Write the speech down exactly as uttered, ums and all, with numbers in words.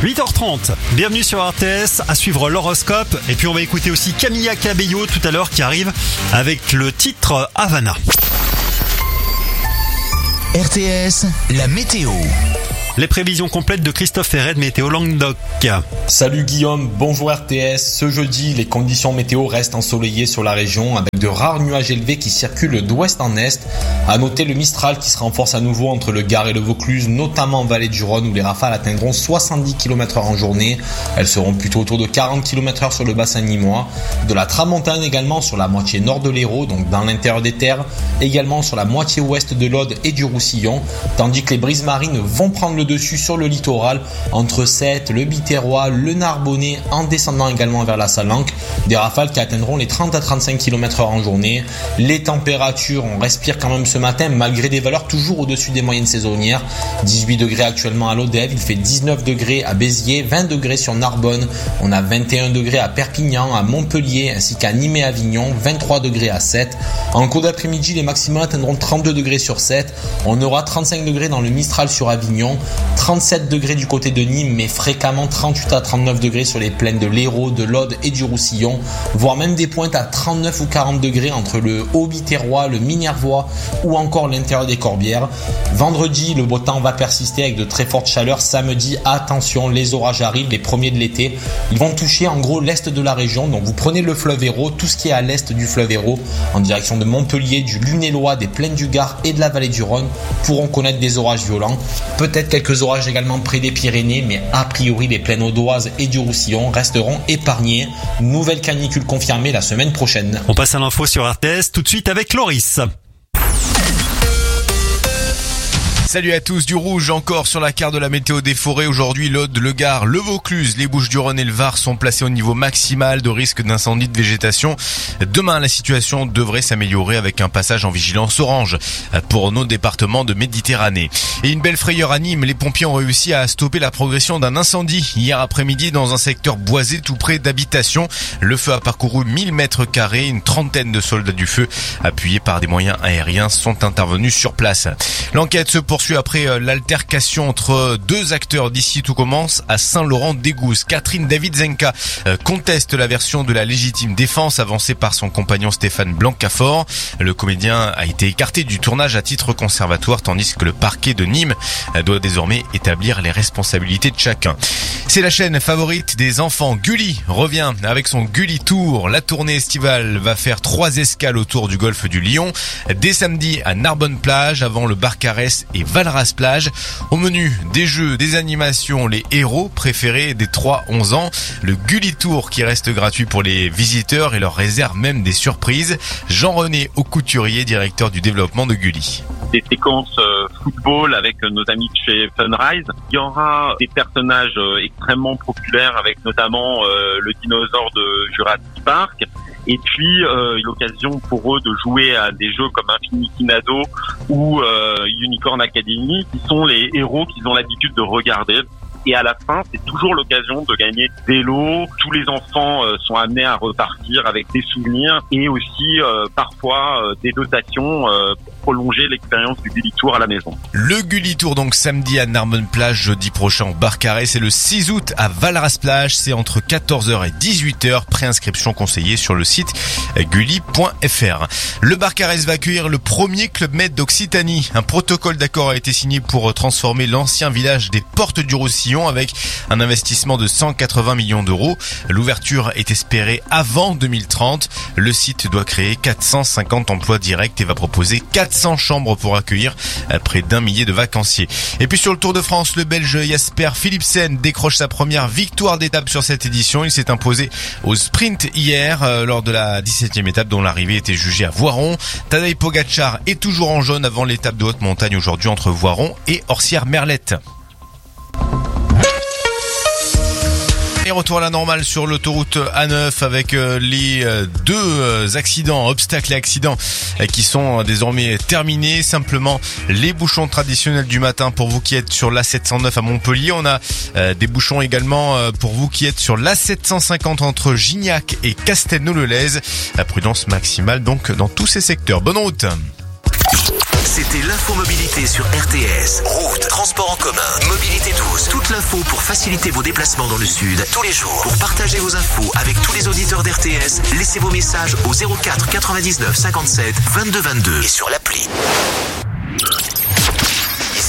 huit heures trente, bienvenue sur R T S, à suivre l'horoscope. Et puis on va écouter aussi Camilla Cabello tout à l'heure qui arrive avec le titre Havana. R T S, la météo. Les prévisions complètes de Christophe Ferret de Météo Languedoc. Salut Guillaume, bonjour R T S. Ce jeudi, les conditions météo restent ensoleillées sur la région avec de rares nuages élevés qui circulent d'ouest en est. À noter le Mistral qui se renforce à nouveau entre le Gard et le Vaucluse, notamment en vallée du Rhône où les rafales atteindront soixante-dix kilomètres heure en journée. Elles seront plutôt autour de quarante kilomètres heure sur le bassin nîmois. De la tramontane également sur la moitié nord de l'Hérault, donc dans l'intérieur des terres, également sur la moitié ouest de l'Aude et du Roussillon, tandis que les brises marines vont prendre le dessus sur le littoral entre Sète, le Biterrois, le Narbonnais, en descendant également vers la Salanque. Des rafales qui atteindront les trente à trente-cinq kilomètres heure en journée. Les températures, on respire quand même ce matin malgré des valeurs toujours au-dessus des moyennes saisonnières. dix-huit degrés actuellement à Lodève, il fait dix-neuf degrés à Béziers, vingt degrés sur Narbonne. On a vingt et un degrés à Perpignan, à Montpellier ainsi qu'à Nîmes et Avignon, vingt-trois degrés à Sète. En cours d'après-midi, les maximums atteindront trente-deux degrés sur Sète. On aura trente-cinq degrés dans le Mistral sur Avignon. trente-sept degrés du côté de Nîmes, mais fréquemment trente-huit à trente-neuf degrés sur les plaines de l'Hérault, de l'Aude et du Roussillon, voire même des pointes à trente-neuf ou quarante degrés entre le Haut-Biterrois, le Minervois ou encore l'intérieur des Corbières. Vendredi, le beau temps va persister avec de très fortes chaleurs. Samedi, attention, les orages arrivent, les premiers de l'été. Ils vont toucher en gros l'est de la région, donc vous prenez le fleuve Hérault, tout ce qui est à l'est du fleuve Hérault, en direction de Montpellier, du Lunélois, des plaines du Gard et de la vallée du Rhône, pourront connaître des orages violents. Peut-être quelques orages également près des Pyrénées, mais a priori les plaines audoises et du Roussillon resteront épargnées. Nouvelle canicule confirmée la semaine prochaine. On passe à l'info sur R T S tout de suite avec Loris. Salut à tous, du rouge encore sur la carte de la météo des forêts. Aujourd'hui, l'Aude, le Gard, le Vaucluse, les Bouches-du-Rhône et le Var sont placés au niveau maximal de risque d'incendie de végétation. Demain, la situation devrait s'améliorer avec un passage en vigilance orange pour nos départements de Méditerranée. Et une belle frayeur à Nîmes, les pompiers ont réussi à stopper la progression d'un incendie hier après-midi dans un secteur boisé tout près d'habitations. Le feu a parcouru mille mètres carrés, une trentaine de soldats du feu appuyés par des moyens aériens sont intervenus sur place. L'enquête se poursuit après l'altercation entre deux acteurs d'ici tout commence à Saint-Laurent-d'Égouze. Catherine David-Zenka conteste la version de la légitime défense avancée par son compagnon Stéphane Blancafort. Le comédien a été écarté du tournage à titre conservatoire tandis que le parquet de Nîmes doit désormais établir les responsabilités de chacun. C'est la chaîne favorite des enfants. Gulli revient avec son Gulli Tour. La tournée estivale va faire trois escales autour du golfe du Lion. Dès samedi à Narbonne-Plage avant le Barcarès et Valras-Plage. Au menu, des jeux, des animations, les héros préférés des trois à onze ans. Le Gulli Tour qui reste gratuit pour les visiteurs et leur réserve même des surprises. Jean-René Aucouturier, directeur du développement de Gulli. Des séquences euh, football avec euh, nos amis de chez Funrise. Il y aura des personnages euh, extrêmement populaires avec notamment euh, le dinosaure de Jurassic Park. Et puis euh, l'occasion pour eux de jouer à des jeux comme Infinity Nado ou euh, Unicorn Academy, qui sont les héros qu'ils ont l'habitude de regarder. Et à la fin, c'est toujours l'occasion de gagner des lots. Tous les enfants euh, sont amenés à repartir avec des souvenirs et aussi euh, parfois euh, des dotations euh, pour prolonger l'expérience du Gulli Tour à la maison. Le Gulli Tour donc samedi à Narbonne-Plage, jeudi prochain au Barcarès, c'est le six août à Valras-Plage, c'est entre quatorze heures et dix-huit heures. Préinscription conseillée sur le site gulli point f r. Le Barcarès va accueillir le premier Club Med d'Occitanie. Un protocole d'accord a été signé pour transformer l'ancien village des Portes du Roussillon avec un investissement de cent quatre-vingts millions d'euros. L'ouverture est espérée avant deux mille trente. Le site doit créer quatre cent cinquante emplois directs et va proposer quatre cents chambres pour accueillir près d'un millier de vacanciers. Et puis sur le Tour de France, le Belge Jasper Philipsen décroche sa première victoire d'étape sur cette édition. Il s'est imposé au sprint hier euh, lors de la dix-septième étape dont l'arrivée était jugée à Voiron. Tadej Pogacar est toujours en jaune avant l'étape de haute montagne aujourd'hui entre Voiron et Orsières-Merlette. Et retour à la normale sur l'autoroute A neuf avec les deux accidents, obstacles et accidents qui sont désormais terminés. Simplement les bouchons traditionnels du matin pour vous qui êtes sur l'A sept cent neuf à Montpellier. On a des bouchons également pour vous qui êtes sur l'A sept cent cinquante entre Gignac et Castelnau-le-Lez. La prudence maximale donc dans tous ces secteurs. Bonne route. C'était l'infomobilité sur R T S. Route, transport en commun, mobilité douce. Toute l'info pour faciliter vos déplacements dans le sud tous les jours. Pour partager vos infos avec tous les auditeurs d'R T S, laissez vos messages au zéro quatre quatre-vingt-dix-neuf cinquante-sept vingt-deux vingt-deux et sur l'appli.